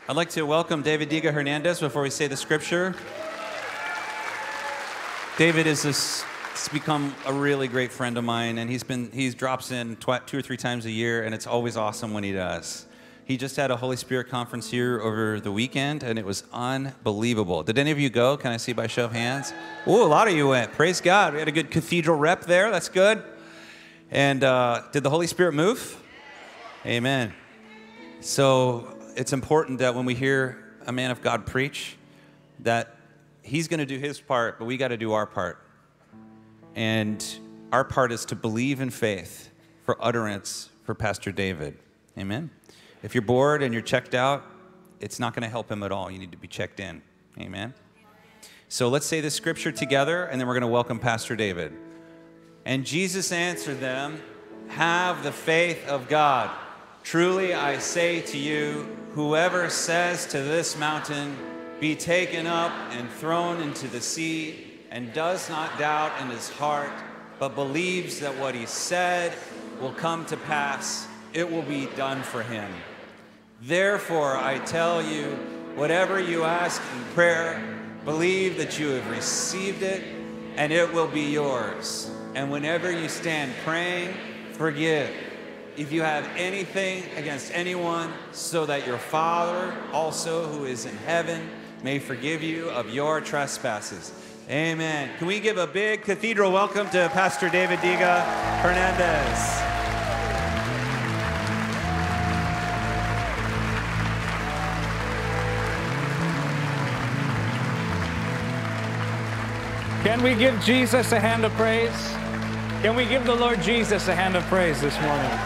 I'd like to welcome David Diga Hernandez before we say the scripture. David has become a really great friend of mine, and he drops in 2 or 3 times a year, and it's always awesome when he does. He just had a Holy Spirit conference here over the weekend, and it was unbelievable. Did any of you go? Can I see by show of hands? Oh, a lot of you went. Praise God. We had a good cathedral rep there. That's good. And did the Holy Spirit move? Amen. So it's important that when we hear a man of God preach, that he's going to do his part, but we got to do our part. And our part is to believe in faith for utterance for Pastor David. Amen. If you're bored and you're checked out, it's not going to help him at all. You need to be checked in. Amen. So let's say this scripture together, and then we're going to welcome Pastor David. And Jesus answered them, "Have the faith of God. Truly I say to you, whoever says to this mountain, be taken up and thrown into the sea, and does not doubt in his heart, but believes that what he said will come to pass, it will be done for him. Therefore I tell you, whatever you ask in prayer, believe that you have received it, and it will be yours. And whenever you stand praying, forgive if you have anything against anyone, so that your Father also who is in heaven may forgive you of your trespasses." Amen. Can we give a big cathedral welcome to Pastor David Diga Hernandez? Can we give Jesus a hand of praise? Can we give the Lord Jesus a hand of praise this morning?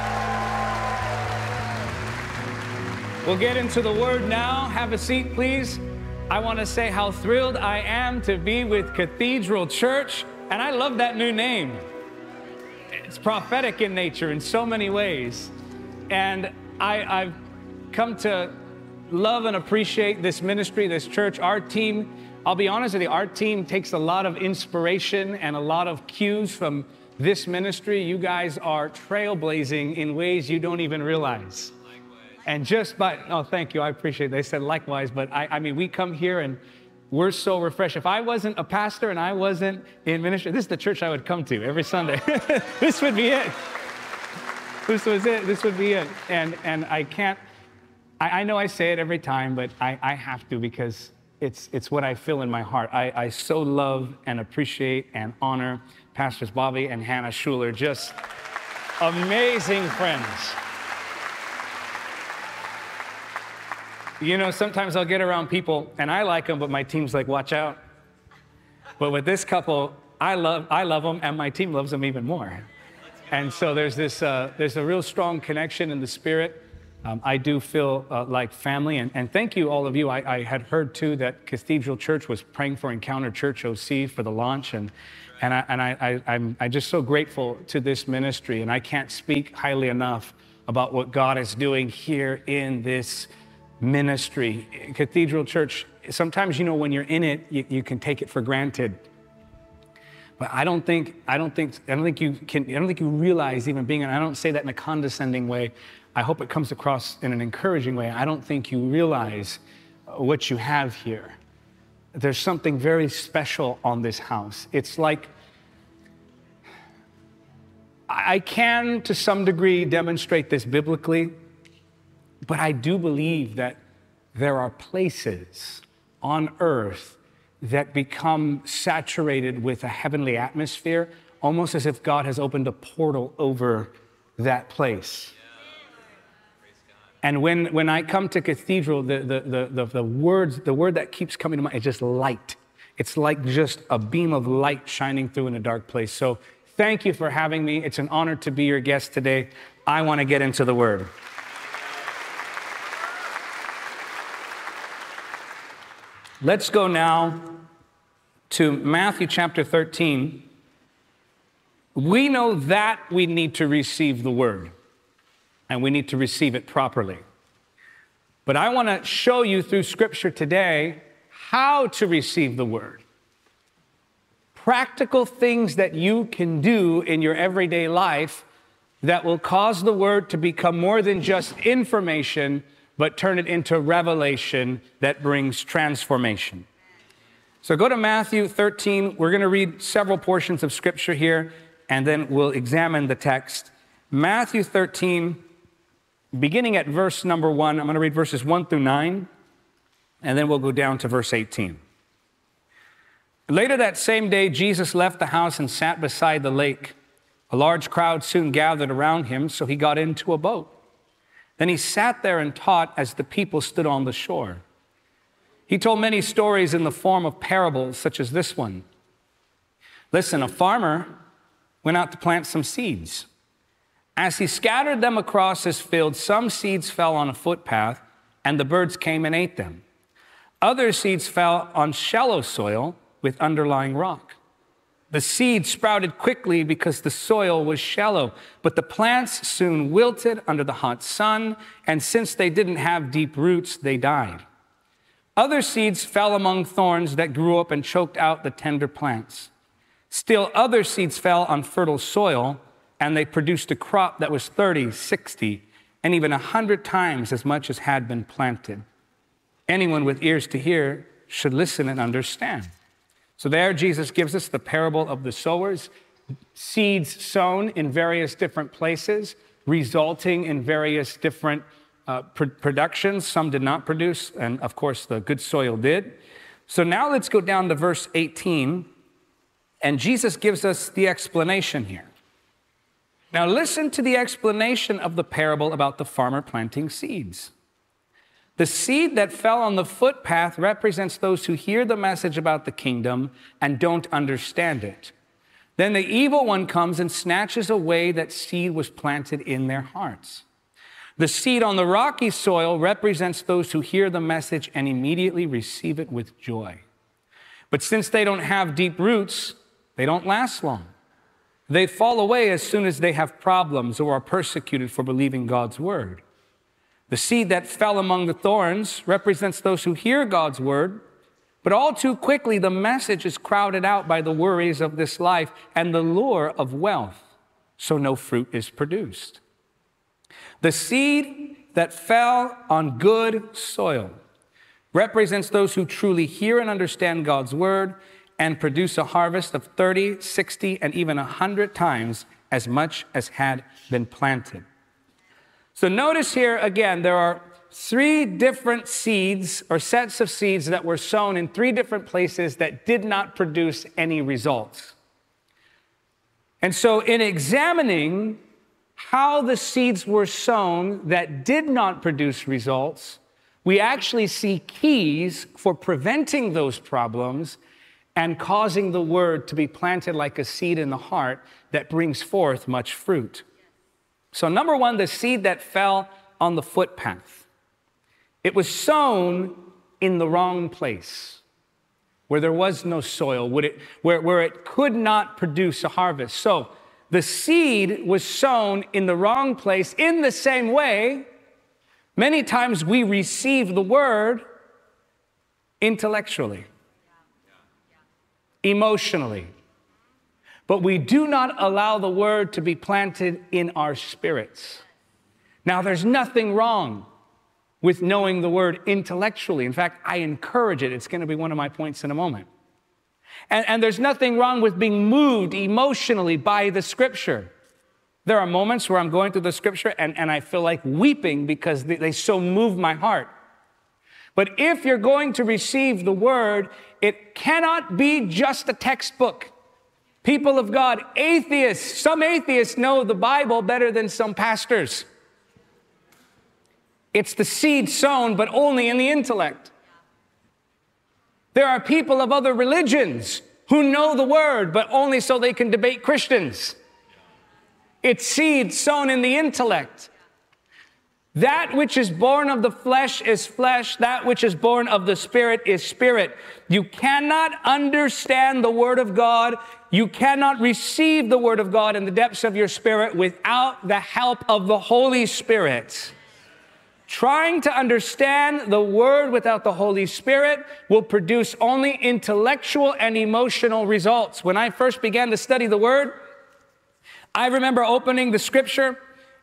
We'll get into the word now. Have a seat, please. I want to say how thrilled I am to be with Cathedral Church, and I love that new name. It's prophetic in nature in so many ways, and I've come to love and appreciate this ministry, this church, our team. I'll be honest with you, our team takes a lot of inspiration and a lot of cues from this ministry. You guys are trailblazing in ways you don't even realize. And just by, oh, thank you, I appreciate it. They said likewise, but I mean, we come here and we're so refreshed. If I wasn't a pastor and I wasn't in ministry, this is the church I would come to every Sunday. This would be it. This was it. This would be it. And I can't, I know I say it every time, but I have to, because it's what I feel in my heart. I so love and appreciate and honor Pastors Bobby and Hannah Schuler, just amazing friends. You know, sometimes I'll get around people and I like them, but my team's like, watch out. But with this couple, I love them, and my team loves them even more. And so there's a real strong connection in the spirit. I do feel like family, and thank you, all of you. I had heard too that Cathedral Church was praying for Encounter Church OC for the launch, and I'm just so grateful to this ministry, and I can't speak highly enough about what God is doing here in this ministry. Cathedral Church, sometimes, you know, when you're in it, you can take it for granted. But I don't think you realize, even being, and I don't say that in a condescending way, I hope it comes across in an encouraging way. I don't think you realize what you have here. There's something very special on this house. It's like, I can, to some degree, demonstrate this biblically, but I do believe that there are places on earth that become saturated with a heavenly atmosphere, almost as if God has opened a portal over that place. And when I come to Cathedral, the word that keeps coming to mind is just light. It's like just a beam of light shining through in a dark place. So thank you for having me. It's an honor to be your guest today. I want to get into the word. Let's go now to Matthew chapter 13. We know that we need to receive the word, and we need to receive it properly. But I want to show you through Scripture today how to receive the word. Practical things that you can do in your everyday life that will cause the word to become more than just information, but turn it into revelation that brings transformation. So go to Matthew 13. We're going to read several portions of Scripture here, and then we'll examine the text. Matthew 13, beginning at verse number 1. I'm going to read verses 1 through 9, and then we'll go down to verse 18. Later that same day, Jesus left the house and sat beside the lake. A large crowd soon gathered around him, so he got into a boat. Then he sat there and taught as the people stood on the shore. He told many stories in the form of parables, such as this one. Listen, a farmer went out to plant some seeds. As he scattered them across his field, some seeds fell on a footpath, and the birds came and ate them. Other seeds fell on shallow soil with underlying rock. The seed sprouted quickly because the soil was shallow, but the plants soon wilted under the hot sun, and since they didn't have deep roots, they died. Other seeds fell among thorns that grew up and choked out the tender plants. Still other seeds fell on fertile soil, and they produced a crop that was 30, 60, and even 100 times as much as had been planted. Anyone with ears to hear should listen and understand. So there, Jesus gives us the parable of the sowers, seeds sown in various different places, resulting in various different productions. Some did not produce, and of course, the good soil did. So now let's go down to verse 18, and Jesus gives us the explanation here. Now listen to the explanation of the parable about the farmer planting seeds. The seed that fell on the footpath represents those who hear the message about the kingdom and don't understand it. Then the evil one comes and snatches away that seed was planted in their hearts. The seed on the rocky soil represents those who hear the message and immediately receive it with joy. But since they don't have deep roots, they don't last long. They fall away as soon as they have problems or are persecuted for believing God's word. The seed that fell among the thorns represents those who hear God's word, but all too quickly the message is crowded out by the worries of this life and the lure of wealth, so no fruit is produced. The seed that fell on good soil represents those who truly hear and understand God's word and produce a harvest of 30, 60, and even 100 times as much as had been planted. So notice here, again, there are 3 different seeds or sets of seeds that were sown in 3 different places that did not produce any results. And so in examining how the seeds were sown that did not produce results, we actually see keys for preventing those problems and causing the word to be planted like a seed in the heart that brings forth much fruit. So number 1, the seed that fell on the footpath. It was sown in the wrong place, where there was no soil, where it could not produce a harvest. So the seed was sown in the wrong place. In the same way, many times we receive the word intellectually, emotionally, but we do not allow the word to be planted in our spirits. Now, there's nothing wrong with knowing the word intellectually. In fact, I encourage it. It's going to be one of my points in a moment. And there's nothing wrong with being moved emotionally by the scripture. There are moments where I'm going through the scripture and I feel like weeping because they so move my heart. But if you're going to receive the word, it cannot be just a textbook. People of God, some atheists know the Bible better than some pastors. It's the seed sown, but only in the intellect. There are people of other religions who know the word, but only so they can debate Christians. It's seed sown in the intellect. That which is born of the flesh is flesh. That which is born of the spirit is spirit. You cannot understand the word of God. You cannot receive the word of God in the depths of your spirit without the help of the Holy Spirit. Trying to understand the word without the Holy Spirit will produce only intellectual and emotional results. When I first began to study the word, I remember opening the scripture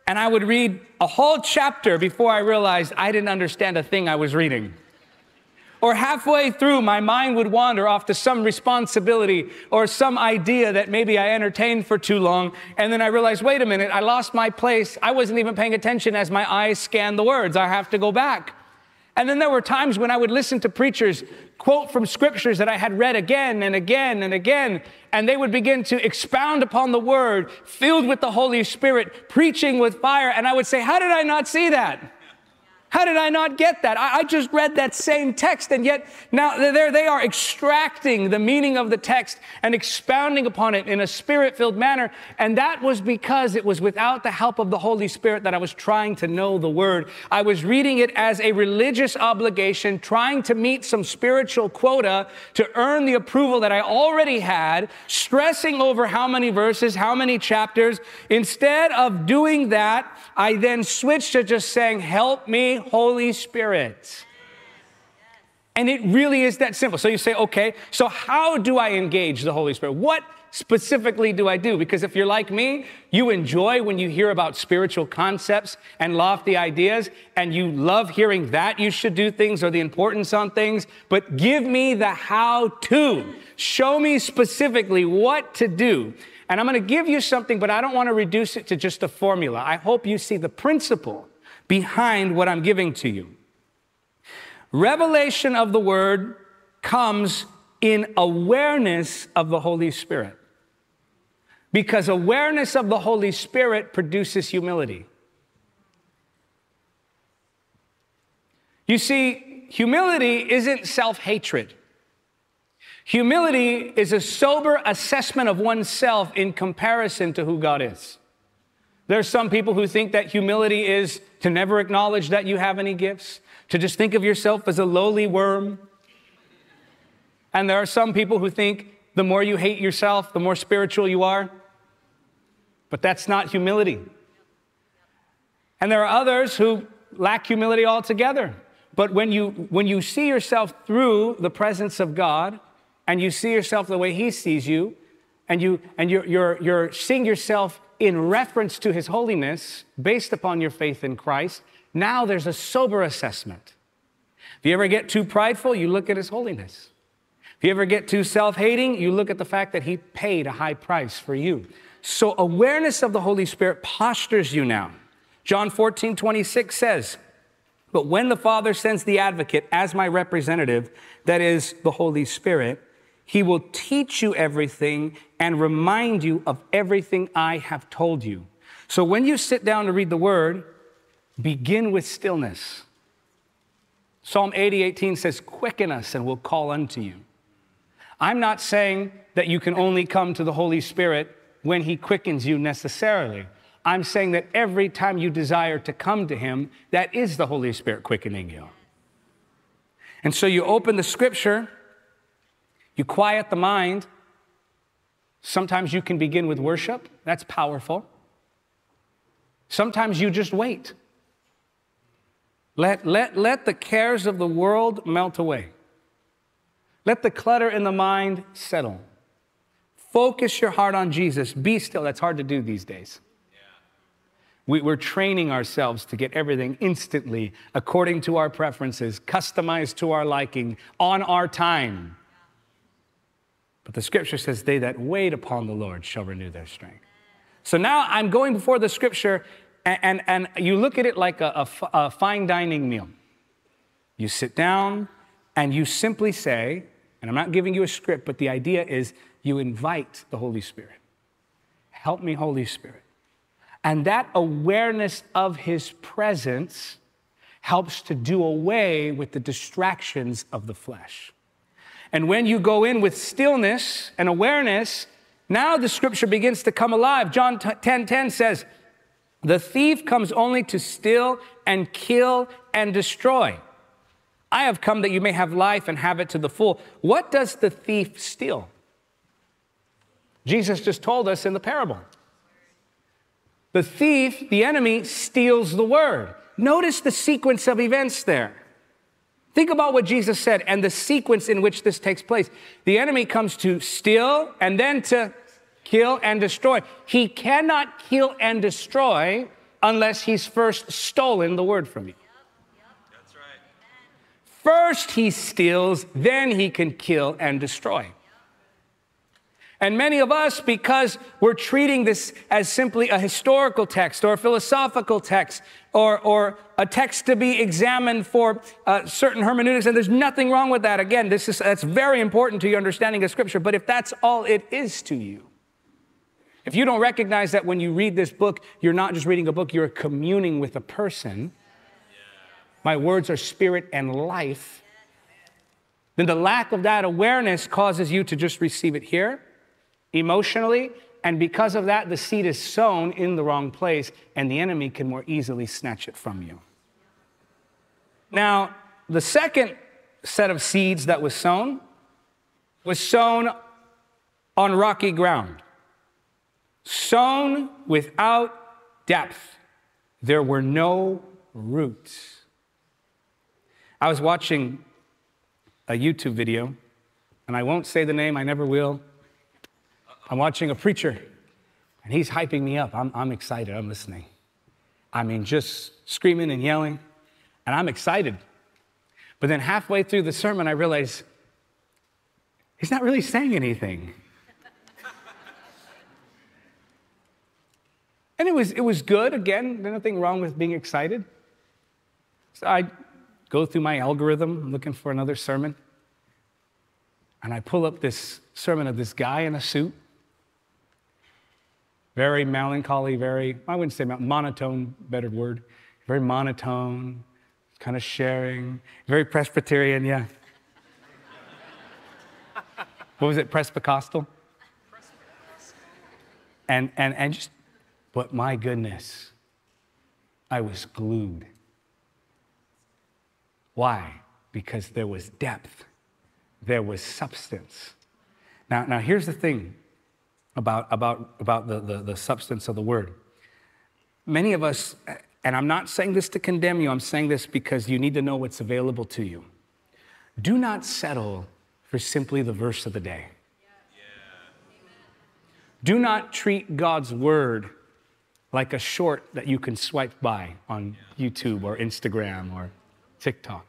And I would read a whole chapter before I realized I didn't understand a thing I was reading. Or halfway through, my mind would wander off to some responsibility or some idea that maybe I entertained for too long. And then I realized, wait a minute, I lost my place. I wasn't even paying attention as my eyes scanned the words. I have to go back. And then there were times when I would listen to preachers quote from scriptures that I had read again and again and again, and they would begin to expound upon the word, filled with the Holy Spirit, preaching with fire. And I would say, how did I not see that? How did I not get that? I just read that same text, and yet now there they are extracting the meaning of the text and expounding upon it in a spirit-filled manner. And that was because it was without the help of the Holy Spirit that I was trying to know the word. I was reading it as a religious obligation, trying to meet some spiritual quota to earn the approval that I already had, stressing over how many verses, how many chapters. Instead of doing that, I then switched to just saying, help me, Holy Spirit. And it really is that simple. So you say, okay, so how do I engage the Holy Spirit? What specifically do I do? Because if you're like me, you enjoy when you hear about spiritual concepts and lofty ideas, and you love hearing that you should do things or the importance on things, but give me the how-to. Show me specifically what to do. And I'm going to give you something, but I don't want to reduce it to just a formula. I hope you see the principle behind what I'm giving to you. Revelation of the word comes in awareness of the Holy Spirit, because awareness of the Holy Spirit produces humility. You see, humility isn't self-hatred. Humility is a sober assessment of oneself in comparison to who God is. There are some people who think that humility is to never acknowledge that you have any gifts, to just think of yourself as a lowly worm. And there are some people who think the more you hate yourself, the more spiritual you are. But that's not humility. And there are others who lack humility altogether. But when you see yourself through the presence of God, and you see yourself the way He sees you, and you're seeing yourself in reference to His holiness based upon your faith in Christ, now there's a sober assessment. If you ever get too prideful, you look at His holiness. If you ever get too self-hating, you look at the fact that He paid a high price for you. So awareness of the Holy Spirit postures you now. John 14:26 says, but when the Father sends the advocate as my representative, that is the Holy Spirit, He will teach you everything and remind you of everything I have told you. So when you sit down to read the word, begin with stillness. Psalm 80:18 says, quicken us and we'll call unto you. I'm not saying that you can only come to the Holy Spirit when He quickens you necessarily. I'm saying that every time you desire to come to Him, that is the Holy Spirit quickening you. And so you open the scripture, you quiet the mind. Sometimes you can begin with worship. That's powerful. Sometimes you just wait. Let the cares of the world melt away. Let the clutter in the mind settle. Focus your heart on Jesus. Be still. That's hard to do these days. We're training ourselves to get everything instantly, according to our preferences, customized to our liking, on our time. But the scripture says, they that wait upon the Lord shall renew their strength. So now I'm going before the scripture, and you look at it like a fine dining meal. You sit down, and you simply say, and I'm not giving you a script, but the idea is you invite the Holy Spirit. Help me, Holy Spirit. And that awareness of His presence helps to do away with the distractions of the flesh. And when you go in with stillness and awareness, now the scripture begins to come alive. John 10:10 says, the thief comes only to steal and kill and destroy. I have come that you may have life and have it to the full. What does the thief steal? Jesus just told us in the parable. The thief, the enemy, steals the word. Notice the sequence of events there. Think about what Jesus said and the sequence in which this takes place. The enemy comes to steal and then to kill and destroy. He cannot kill and destroy unless he's first stolen the word from you. That's right. First he steals, then he can kill and destroy. And many of us, because we're treating this as simply a historical text or a philosophical text or a text to be examined for certain hermeneutics, and there's nothing wrong with that. Again, that's very important to your understanding of Scripture. But if that's all it is to you, if you don't recognize that when you read this book, you're not just reading a book, you're communing with a person. My words are spirit and life. Then the lack of that awareness causes you to just receive it here, emotionally, and because of that, the seed is sown in the wrong place, and the enemy can more easily snatch it from you. Now, the second set of seeds that was sown on rocky ground, sown without depth. There were no roots. I was watching a YouTube video, and I won't say the name, I never will. I'm watching a preacher, and he's hyping me up. I'm excited, I'm listening. I mean, just screaming and yelling, and I'm excited. But then halfway through the sermon, I realized he's not really saying anything. And it was good, again, there's nothing wrong with being excited. So I go through my algorithm looking for another sermon, and I pull up this sermon of this guy in a suit. Very melancholy, I wouldn't say monotone, better word. Very monotone, kind of sharing, very Presbyterian, yeah. What was it, Presbycostal? And just, but my goodness, I was glued. Why? Because there was depth. There was substance. Now here's the thing about the substance of the word. Many of us, and I'm not saying this to condemn you, I'm saying this because you need to know what's available to you. Do not settle for simply the verse of the day. Do not treat God's word like a short that you can swipe by on YouTube or Instagram or TikTok.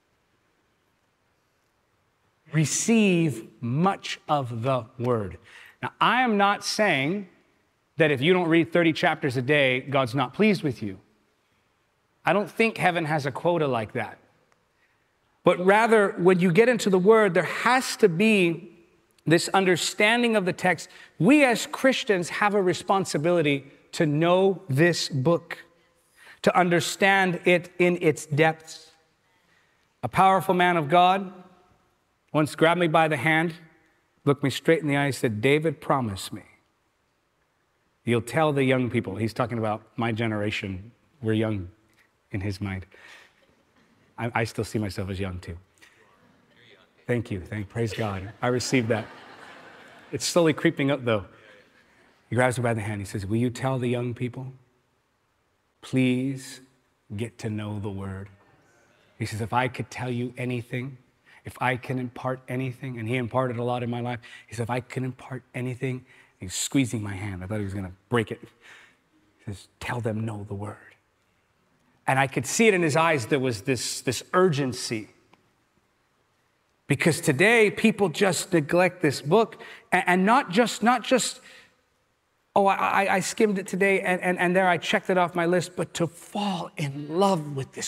Receive much of the word. Now, I am not saying that if you don't read 30 chapters a day, God's not pleased with you. I don't think heaven has a quota like that. But rather, when you get into the word, there has to be this understanding of the text. We as Christians have a responsibility to know this book, to understand it in its depths. A powerful man of God once grabbed me by the hand, looked me straight in the eye, and said, David promised me, you'll tell the young people. He's talking about my generation. We're young in his mind. I still see myself as young too. Thank you. Praise God. I received that. It's slowly creeping up though. He grabs me by the hand. He says, will you tell the young people, please get to know the word. He says, if I could tell you anything, if I can impart anything, and he imparted a lot in my life. He said, if I can impart anything, he's squeezing my hand. I thought he was going to break it. He says, tell them know the word. And I could see it in his eyes. There was this urgency. Because today, people just neglect this book. And not just oh, I skimmed it today, and there I checked it off my list, but to fall in love with this